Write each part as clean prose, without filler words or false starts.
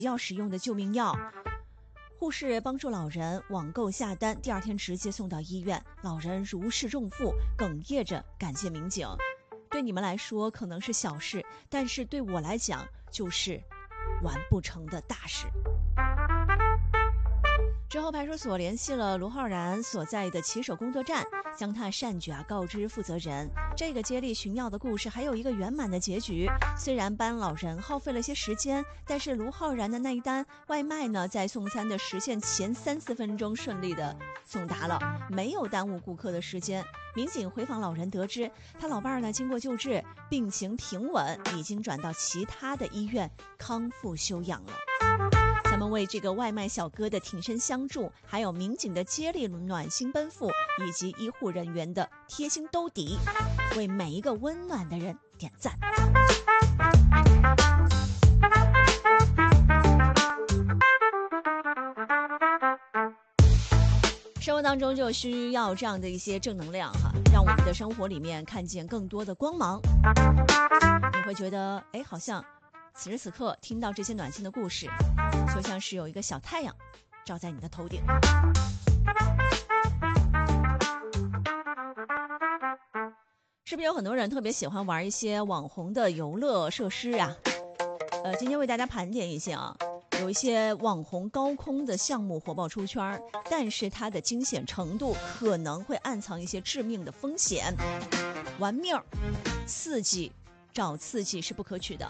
要使用的救命药。护士帮助老人网购下单，第二天直接送到医院，老人如释重负，哽咽着感谢民警。对你们来说可能是小事，但是对我来讲就是完不成的大事。之后派出所联系了卢浩然所在的骑手工作站，将他善举告知负责人。这个接力寻药的故事还有一个圆满的结局，虽然搬老人耗费了些时间，但是卢浩然的那一单外卖呢，在送餐的时限前3-4分钟顺利的送达了，没有耽误顾客的时间。民警回访老人得知，他老伴儿呢经过救治，病情平稳，已经转到其他的医院康复休养了。咱们为这个外卖小哥的挺身相助，还有民警的接力暖心奔赴，以及医护人员的贴心兜底，为每一个温暖的人点赞。生活当中就需要这样的一些正能量哈，让我们的生活里面看见更多的光芒。你会觉得好像此时此刻听到这些暖心的故事，就像是有一个小太阳照在你的头顶。是不是有很多人特别喜欢玩一些网红的游乐设施啊？今天为大家盘点一些啊，有一些网红高空的项目火爆出圈，但是它的惊险程度可能会暗藏一些致命的风险，玩命刺激找刺激是不可取的。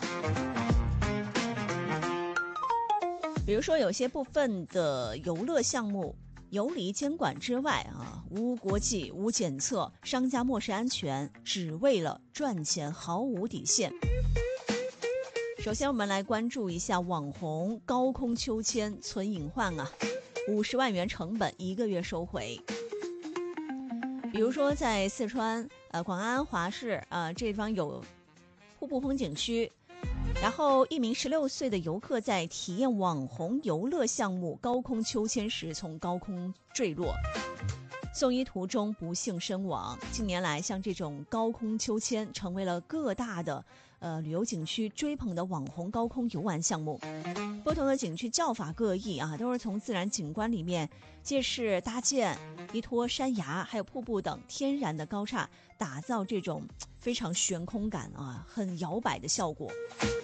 比如说有些部分的游乐项目游离监管之外啊，无国际无检测，商家漠视安全，只为了赚钱，毫无底线。首先我们来关注一下网红高空秋千存隐患啊，50万元成本1个月收回。比如说在四川广安华市这地方有瀑布风景区，然后一名16岁的游客在体验网红游乐项目高空秋千时从高空坠落，送医途中不幸身亡。近年来像这种高空秋千成为了各大的旅游景区追捧的网红高空游玩项目。不同的景区叫法各异啊，都是从自然景观里面借势搭建依托山崖还有瀑布等天然的高刹，打造这种非常悬空感啊，很摇摆的效果。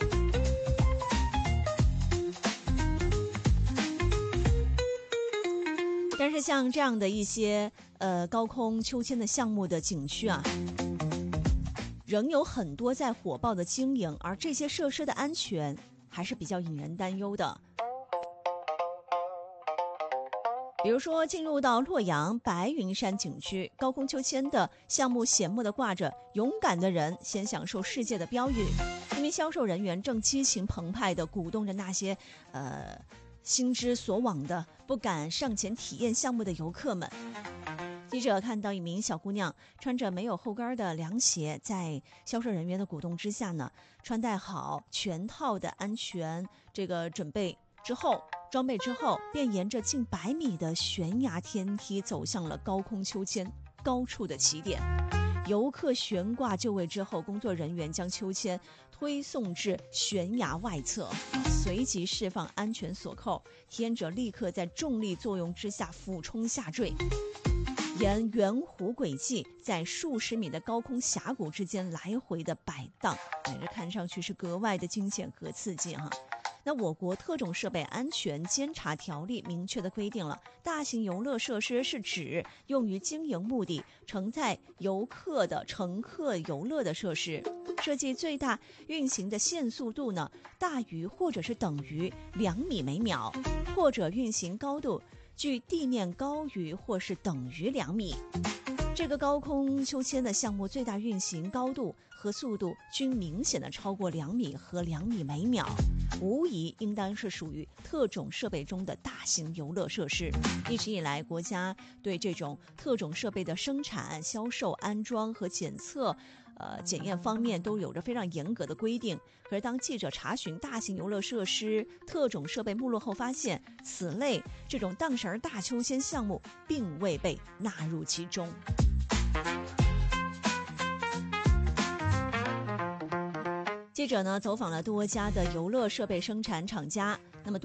但是像这样的一些高空秋千的项目的景区啊，仍有很多在火爆的经营，而这些设施的安全还是比较引人担忧的。比如说进入到洛阳白云山景区，高空秋千的项目显目的挂着勇敢的人先享受世界的标语，一名销售人员正激情澎湃地鼓动着那些心之所往的不敢上前体验项目的游客们。记者看到一名小姑娘穿着没有后跟的凉鞋，在销售人员的鼓动之下呢，穿戴好全套的安全准备之后，装备之后，便沿着近100米的悬崖天梯走向了高空秋千高处的起点。游客悬挂就位之后，工作人员将秋千推送至悬崖外侧，随即释放安全锁扣，体验者立刻在重力作用之下俯冲下坠，沿圆弧轨迹在数十米的高空峡谷之间来回的摆荡，这看上去是格外的惊险和刺激哈。那我国特种设备安全监察条例明确的规定了，大型游乐设施是指用于经营目的、承载游客的乘客游乐的设施，设计最大运行的限速度呢大于或者是等于2米每秒，或者运行高度距地面高于或是等于2米。这个高空秋千的项目最大运行高度和速度均明显的超过2米和2米每秒，无疑应当是属于特种设备中的大型游乐设施。一直以来，国家对这种特种设备的生产、销售、安装和检测检验方面都有着非常严格的规定。可是当记者查询大型游乐设施特种设备目录后，发现此类这种荡绳大秋千项目并未被纳入其中。记者呢走访了多家的游乐设备生产厂家，那么